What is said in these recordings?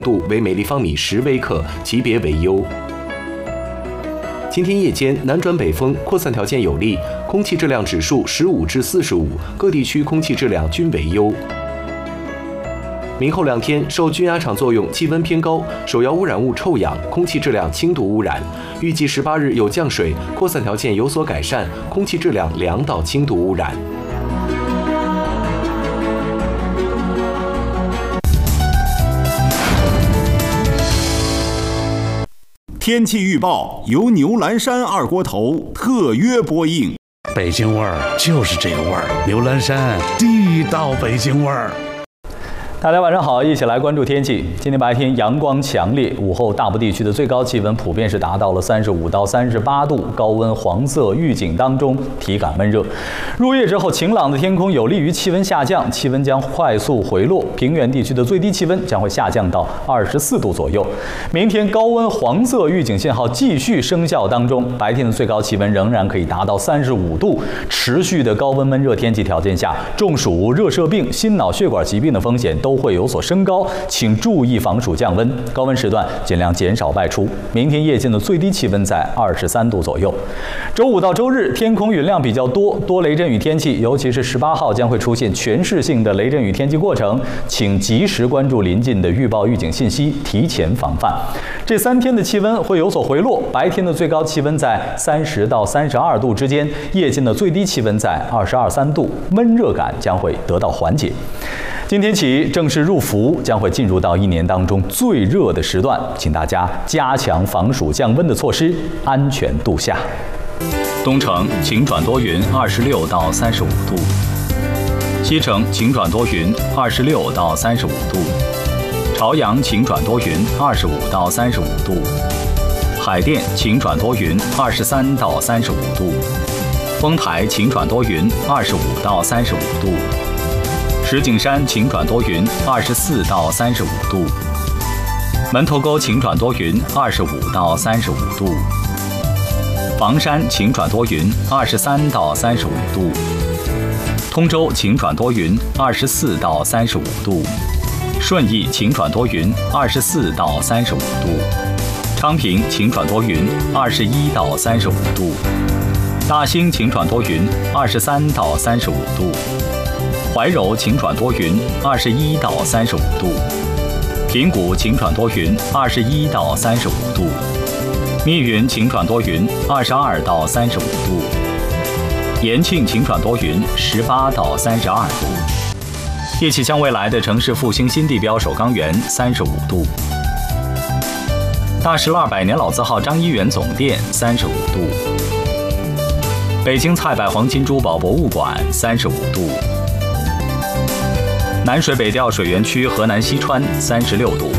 度为每立方米10微克，级别为优。今天夜间南转北风，扩散条件有利，空气质量指数15至45，各地区空气质量均为优。明后2天，受均压场作用，气温偏高，首要污染物臭氧，空气质量轻度污染。预计18日有降水，扩散条件有所改善，空气质量良到轻度污染。 天气预报由牛栏山二锅头特约播映。 北京味儿就是这个味儿，牛栏山地道北京味儿。 大家晚上好，一起来关注天气。今天白天阳光强烈，午后大部地区的最高气温普遍是达到了35到38度，高温黄色预警当中，体感闷热。入夜之后，晴朗的天空有利于气温下降，气温将快速回落，平原地区的最低气温将会下降到24度左右。明天高温黄色预警信号继续生效当中，白天的最高气温仍然可以达到35度。持续的高温闷热天气条件下，中暑、热射病、心脑血管疾病的风险都会有所升高，请注意防暑降温。高温时段尽量减少外出。明天夜间的最低气温在23度左右。周5到周日天空云量比较多，多雷阵雨天气，尤其是18号将会出现全市性的雷阵雨天气过程，请及时关注临近的预报预警信息，提前防范。这3天的气温会有所回落，白天的最高气温在30到32度之间，夜间的最低气温在22、3度，闷热感将会得到缓解。今天起正式入伏，将会进入到1年当中最热的时段，请大家加强防暑降温的措施，安全度夏。 东城晴转多云，26到35度；西城晴转多云，26到35度；朝阳晴转多云，25到35度；海淀晴转多云，23到35度；丰台晴转多云，25到35度；石景山晴转多云，24到35度；门头沟晴转多云，25到35度；房山晴转多云，23到35度；通州晴转多云，24到35度；顺义晴转多云，24到35度；昌平晴转多云，21到35度；大兴晴转多云，23到35度；怀柔晴转多云，21到35度；平谷晴转多云，21到35度；密云晴转多云，22到35度；延庆晴转多云，18到32度。一起向未来的城市复兴新地标首钢园35度。大石栏200年老字号张一元总店35度。北京菜百黄金珠宝博物馆35度。南水北调水源区河南西川36度。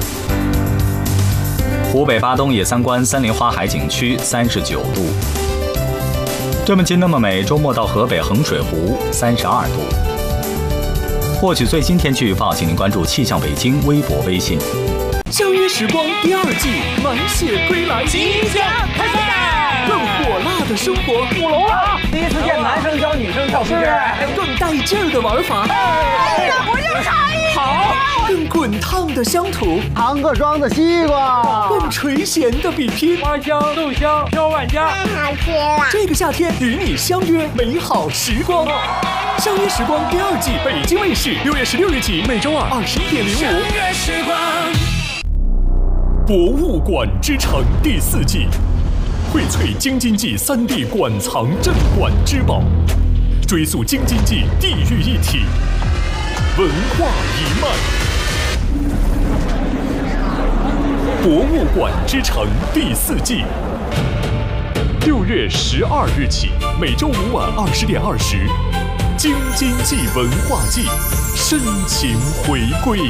湖北巴东野三关森林花海景区39度。这么近那么美，周末到河北衡水湖32度。获取最新天气预报，请您关注气象北京微博微信。 相约时光第2季满血归来，即将开赛，更火辣的生活，5楼了。 第一次见男生教女生跳皮筋， 更带劲儿的玩法， 不就差一好，更滚烫的乡土， 糖各装的西瓜， 更垂涎的比拼， 花香豆香飘万家， 太好吃了。 这个夏天与你相约美好时光。相约时光第2季，北京卫视6月16日起，每周二21:05。 相约时光。 博物馆之城第4季，荟萃京津冀3D 馆藏镇馆之宝，追溯京津冀地域一体，文化一脉。博物馆之城第4季，6月12日起，每周5晚20:20，京津冀文化季，深情回归。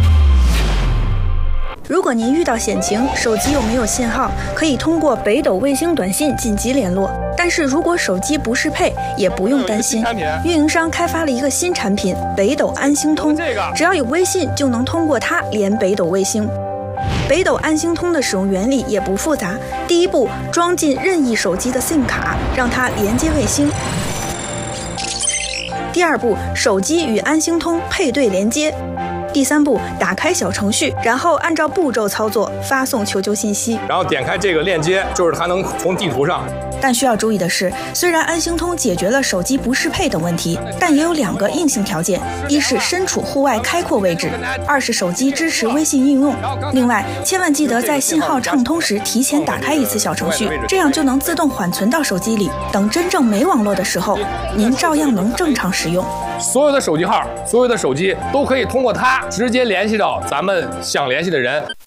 如果您遇到险情，手机又没有信号，可以通过北斗卫星短信紧急联络。但是如果手机不适配，也不用担心，运营商开发了一个新产品北斗安星通，只要有微信就能通过它连北斗卫星。北斗安星通的使用原理也不复杂，第一步，装进任意手机的 SIM 卡，让它连接卫星。第二步，手机与安星通配对连接。 第3步，打开小程序，然后按照步骤操作，发送求救信息。 然后点开这个链接，就是它能从地图上。 但需要注意的是，虽然安星通解决了手机不适配等问题，但也有2个硬性条件：一是身处户外开阔位置；2是手机支持微信应用。另外，千万记得在信号畅通时提前打开一次小程序，这样就能自动缓存到手机里，等真正没网络的时候，您照样能正常使用。 所有的手机号、所有的手机都可以通过它直接联系到咱们想联系的人。